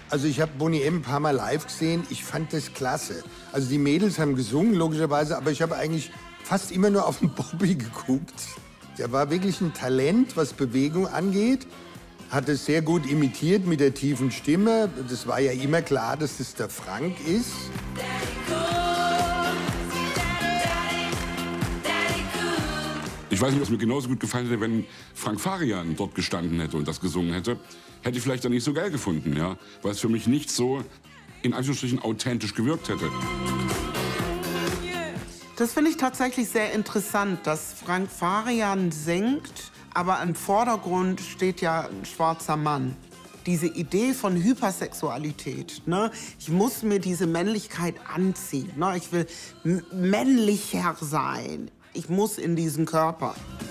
Also ich habe Boney M. ein paar Mal live gesehen. Ich fand das klasse. Also die Mädels haben gesungen, logischerweise, aber ich habe eigentlich fast immer nur auf den Bobby geguckt. Der war wirklich ein Talent, was Bewegung angeht. Hat es sehr gut imitiert mit der tiefen Stimme. Das war ja immer klar, dass das der Frank ist. Ich weiß nicht, was mir genauso gut gefallen hätte, wenn Frank Farian dort gestanden hätte und das gesungen hätte. Hätte ich vielleicht dann nicht so geil gefunden, ja? Weil es für mich nicht so, in Anführungsstrichen, authentisch gewirkt hätte. Das finde ich tatsächlich sehr interessant, dass Frank Farian singt, aber im Vordergrund steht ja ein schwarzer Mann. Diese Idee von Hypersexualität, ne? Ich muss mir diese Männlichkeit anziehen, ne? Ich will männlicher sein. Ich muss in diesen Körper.